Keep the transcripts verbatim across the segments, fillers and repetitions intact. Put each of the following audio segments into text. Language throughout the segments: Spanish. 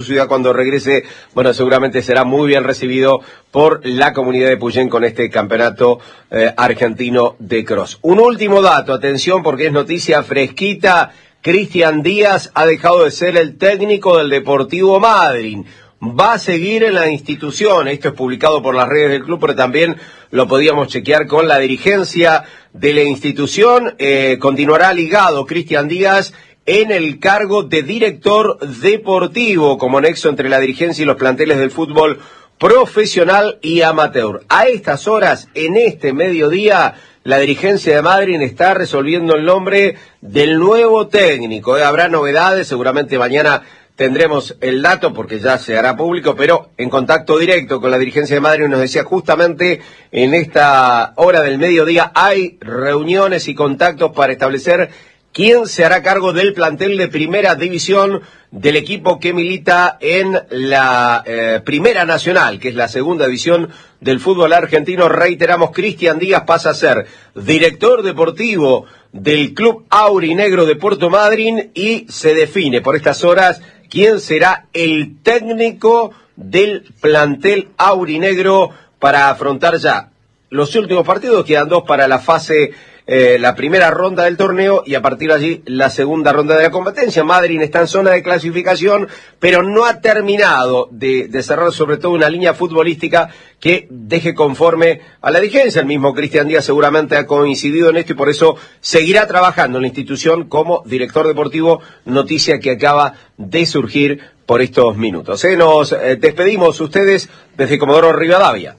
ciudad cuando regrese, bueno, seguramente será muy bien recibido por la comunidad de Puyén con este campeonato eh, argentino de cross. Un último dato, atención porque es noticia fresquita, Cristian Díaz ha dejado de ser el técnico del Deportivo Madryn. Va a seguir en la institución, esto es publicado por las redes del club, pero también lo podíamos chequear con la dirigencia de la institución. Eh, continuará ligado Cristian Díaz en el cargo de director deportivo, como nexo entre la dirigencia y los planteles del fútbol profesional y amateur. A estas horas, en este mediodía, la dirigencia de Madryn está resolviendo el nombre del nuevo técnico. Eh, habrá novedades, seguramente mañana tendremos el dato porque ya se hará público, pero en contacto directo con la dirigencia de Madryn nos decía justamente en esta hora del mediodía hay reuniones y contactos para establecer quién se hará cargo del plantel de primera división del equipo que milita en la eh, Primera Nacional, que es la segunda división del fútbol argentino. Reiteramos, Cristian Díaz pasa a ser director deportivo del Club Aurinegro de Puerto Madryn y se define por estas horas quién será el técnico del plantel aurinegro para afrontar ya los últimos partidos. Quedan dos para la fase, eh, la primera ronda del torneo y a partir de allí la segunda ronda de la competencia. Madryn está en zona de clasificación, pero no ha terminado de, de cerrar sobre todo una línea futbolística que deje conforme a la dirigencia. El mismo Cristian Díaz seguramente ha coincidido en esto y por eso seguirá trabajando en la institución como director deportivo, noticia que acaba de surgir por estos minutos. ¿eh? Nos eh, despedimos ustedes desde Comodoro Rivadavia.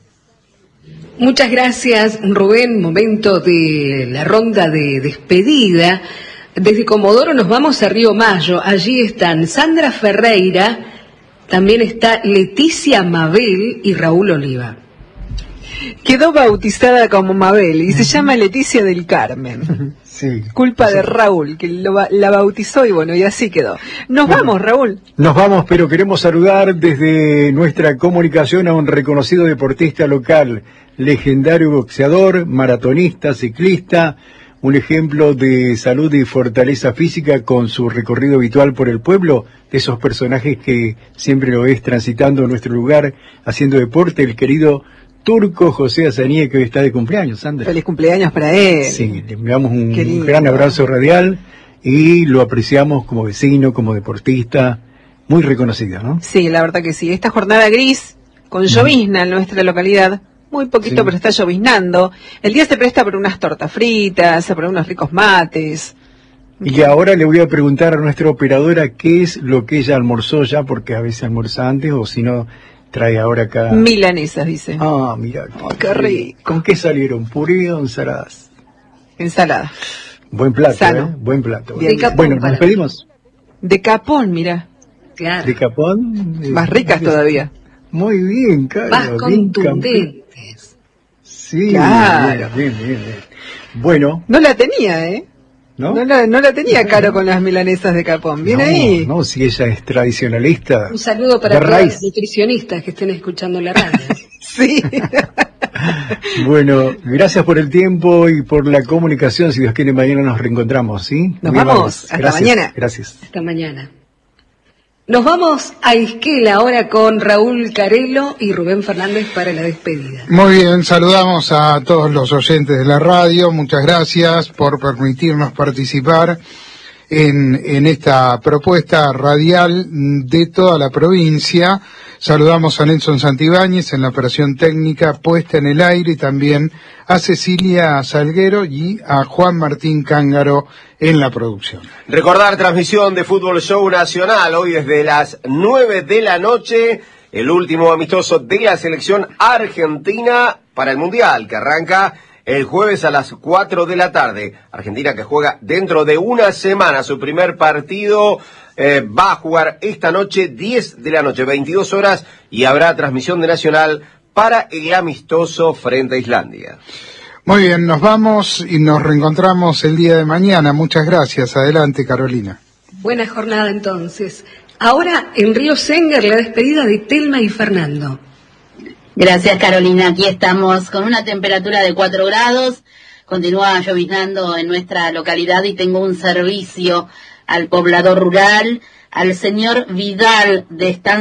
Muchas gracias, Rubén. Momento de la ronda de despedida. Desde Comodoro nos vamos a Río Mayo. Allí están Sandra Ferreira, también está Leticia Mabel y Raúl Oliva. Quedó bautizada como Mabel y se llama Leticia del Carmen. Sí. Culpa sí. de Raúl, que lo, la bautizó y bueno, y así quedó. Nos bueno, vamos, Raúl. Nos vamos, pero queremos saludar desde nuestra comunicación a un reconocido deportista local, legendario boxeador, maratonista, ciclista, un ejemplo de salud y fortaleza física con su recorrido habitual por el pueblo, de esos personajes que siempre lo ves transitando en nuestro lugar, haciendo deporte, el querido Turco José Azañez, que hoy está de cumpleaños, Sandra. Feliz cumpleaños para él. Sí, le enviamos un gran abrazo radial y lo apreciamos como vecino, como deportista, muy reconocido, ¿no? Sí, la verdad que sí. Esta jornada gris, con llovizna en nuestra localidad, muy poquito, sí. pero está lloviznando. El día se presta por unas tortas fritas, por unos ricos mates. Y ahora le voy a preguntar a nuestra operadora qué es lo que ella almorzó ya, porque a veces almuerza antes o si no trae ahora acá. Milanesas, dice. Ah, mira. Oh, qué rico. ¿Con qué salieron? ¿Puré o ensaladas? Ensalada. Buen plato, Sano. ¿eh? Buen plato. De capón, bueno, nos despedimos. De capón, mira. Claro. De capón. Más ricas todavía. Muy bien, Carlos. Más contundentes. Sí, claro. bien, bien, bien, bien. Bueno. No la tenía, ¿eh? ¿No? No la, no la tenía Caro con las milanesas de capón. Bien no, ahí. No, si ella es tradicionalista. Un saludo para todos los nutricionistas que estén escuchando la radio. Sí. Bueno, gracias por el tiempo y por la comunicación. Si Dios quiere, mañana nos reencontramos, ¿sí? Nos Muy vamos. Hasta gracias, mañana. Gracias. Hasta mañana. Nos vamos a Esquel ahora con Raúl Carelo y Rubén Fernández para la despedida. Muy bien, saludamos a todos los oyentes de la radio. Muchas gracias por permitirnos participar en, en esta propuesta radial de toda la provincia. Saludamos a Nelson Santibáñez en la operación técnica puesta en el aire y también a Cecilia Salguero y a Juan Martín Cángaro en la producción. Recordar transmisión de Fútbol Show Nacional hoy desde las nueve de la noche, el último amistoso de la selección argentina para el Mundial que arranca el jueves a las cuatro de la tarde. Argentina que juega dentro de una semana su primer partido. Eh, va a jugar esta noche, diez de la noche, veintidós horas, y habrá transmisión de Nacional para el amistoso frente a Islandia. Muy bien, nos vamos y nos reencontramos el día de mañana. Muchas gracias. Adelante, Carolina. Buena jornada entonces. Ahora en Río Sengar la despedida de Telma y Fernando. Gracias, Carolina. Aquí estamos con una temperatura de cuatro grados. Continúa lloviznando en nuestra localidad y tengo un servicio al poblador rural, al señor Vidal de Estancia